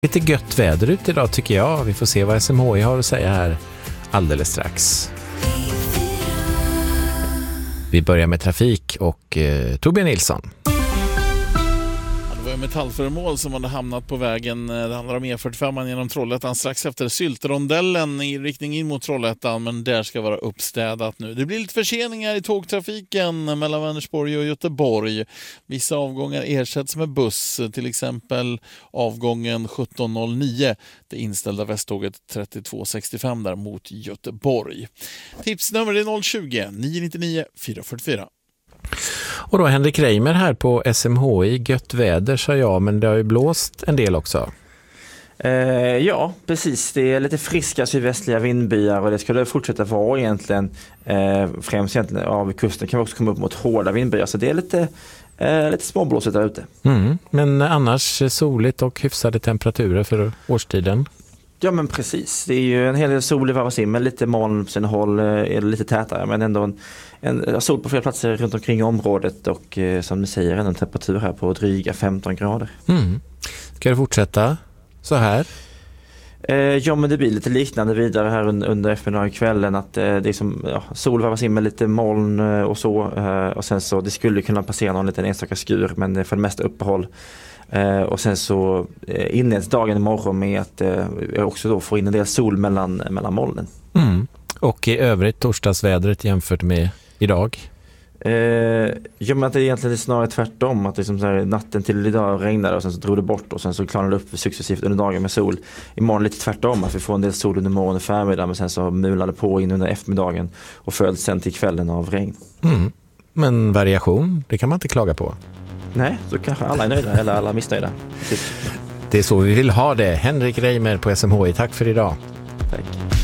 Lite gött väder ut idag tycker jag. Vi får se vad SMHI har att säga här alldeles strax. Vi börjar med trafik och Torbjörn Nilsson. Det var metallföremål som hade hamnat på vägen. Det handlar om E45 genom Trollhättan strax efter Sylterondellen i riktning in mot Trollhättan, men där ska vara uppstädat nu. Det blir lite förseningar i tågtrafiken mellan Vänersborg och Göteborg. Vissa avgångar ersätts med buss, till exempel avgången 17.09, det inställda västtåget 32.65 där mot Göteborg. Tipsnummer är 020-999 444. Och då Henrik Reimer här på SMHI. Gött väder sa jag, men det har ju blåst en del också. Ja, precis. Det är lite friska sydvästliga vindbyar och det skulle fortsätta vara egentligen. Främst egentligen av kusten kan vi också komma upp mot hårda vindbyar, så det är lite småblåsigt där ute. Men annars soligt och hyfsade temperaturer för årstiden. Ja, men precis. Det är ju en hel del sol i Varvasim, men lite moln på sina håll är lite tätare, men ändå en sol på flera platser runt omkring området och som ni säger en temperatur här på dryga 15 grader. Ska det fortsätta så här? Ja, men det blir lite liknande vidare här under eftermiddagen och kvällen, att det är som sol Varvasim med lite moln och så, och sen så det skulle kunna passera någon liten enstaka skur, men för det mesta uppehåll. Och sen så inleds dagen imorgon med att jag också då får in en del sol mellan molnen. Och i övrigt torsdagsvädret jämfört med idag? Ja, men att det egentligen är snarare tvärtom, att liksom så här, natten till idag regnade och sen så drog det bort och sen så klarnade det upp successivt under dagen med sol. Imorgon lite tvärtom, att vi får en del sol under morgon och förmiddag, men sen så mulade på in under eftermiddagen och följs sen till kvällen av regn. Men variation, det kan man inte klaga på. Nej, så kanske alla är nöjda eller alla missnöjda. Det är så vi vill ha det. Henrik Reimer på SMHI, tack för idag. Tack.